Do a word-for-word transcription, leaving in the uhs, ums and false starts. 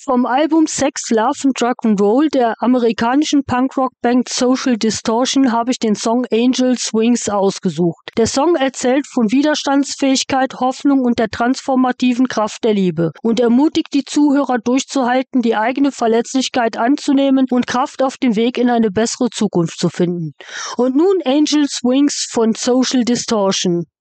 Vom Album Sex, Love and Rock'n'Roll der amerikanischen Punkrock-Band Social Distortion habe ich den Song Angels Wings ausgesucht. Der Song erzählt von Widerstandsfähigkeit, Hoffnung und der transformativen Kraft der Liebe und ermutigt die Zuhörer durchzuhalten, die eigene Verletzlichkeit anzunehmen und Kraft auf dem Weg in eine bessere Zukunft zu finden. Und nun Angels Wings von Social Distortion.